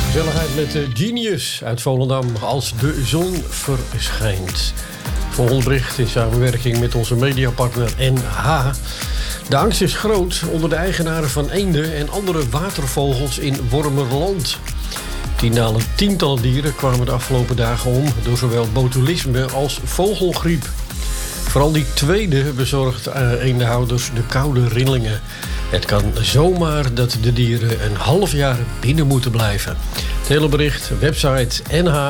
Gezelligheid met Genius uit Volendam als de zon verschijnt. Volgende bericht in samenwerking met onze mediapartner NH. De angst is groot onder de eigenaren van eenden en andere watervogels in Wormerland. Tientallen dieren kwamen de afgelopen dagen om door zowel botulisme als vogelgriep. Vooral die tweede bezorgt eendenhouders de koude rillingen. Het kan zomaar dat de dieren een half jaar binnen moeten blijven. Het hele bericht, website NH.